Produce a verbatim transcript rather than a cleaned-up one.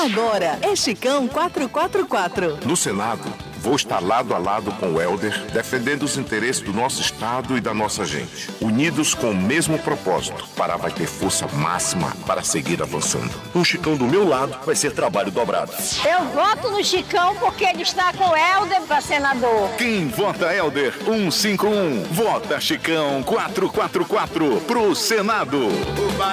Agora é Chicão quatrocentos e quarenta e quatro. No Senado, vou estar lado a lado com o Helder, defendendo os interesses do nosso Estado e da nossa gente. Unidos com o mesmo propósito. Pará vai ter força máxima para seguir avançando. Um Chicão do meu lado vai ser trabalho dobrado. Eu voto no Chicão porque ele está com o Helder para senador. Quem vota Helder cento e cinquenta e um, vota Chicão quatrocentos e quarenta e quatro pro Senado. O